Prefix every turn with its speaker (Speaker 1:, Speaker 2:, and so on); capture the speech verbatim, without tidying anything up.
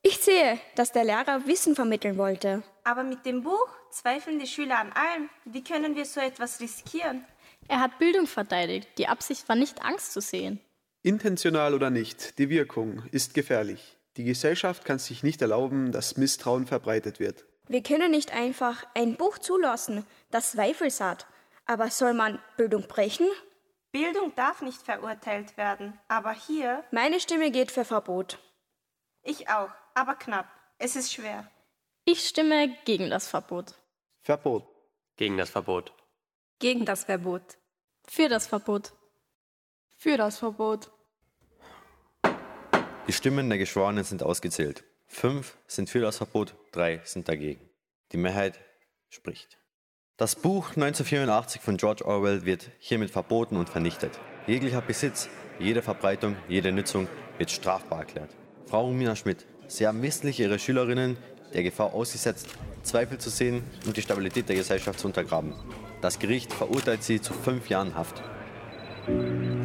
Speaker 1: Ich sehe, dass der Lehrer Wissen vermitteln wollte.
Speaker 2: Aber mit dem Buch zweifeln die Schüler an allem. Wie können wir so etwas riskieren?
Speaker 3: Er hat Bildung verteidigt. Die Absicht war nicht, Angst zu sehen.
Speaker 4: Intentional oder nicht, die Wirkung ist gefährlich. Die Gesellschaft kann sich nicht erlauben, dass Misstrauen verbreitet wird.
Speaker 1: Wir können nicht einfach ein Buch zulassen, das Zweifel sät. Aber soll man Bildung brechen?
Speaker 2: Bildung darf nicht verurteilt werden, aber hier...
Speaker 1: Meine Stimme geht für Verbot.
Speaker 2: Ich auch, aber knapp. Es ist schwer.
Speaker 3: Ich stimme gegen das Verbot.
Speaker 4: Verbot.
Speaker 5: Gegen das Verbot.
Speaker 6: Gegen das Verbot.
Speaker 3: Für das Verbot.
Speaker 7: Für das Verbot.
Speaker 8: Die Stimmen der Geschworenen sind ausgezählt. Fünf sind für das Verbot, drei sind dagegen. Die Mehrheit spricht. Das Buch neunzehnhundertvierundachtzig von George Orwell wird hiermit verboten und vernichtet. Jeglicher Besitz, jede Verbreitung, jede Nutzung wird strafbar erklärt. Frau Romina Schmidt, Sie haben wissentlich Ihre Schülerinnen der Gefahr ausgesetzt, Zweifel zu sehen und die Stabilität der Gesellschaft zu untergraben. Das Gericht verurteilt Sie zu fünf Jahren Haft.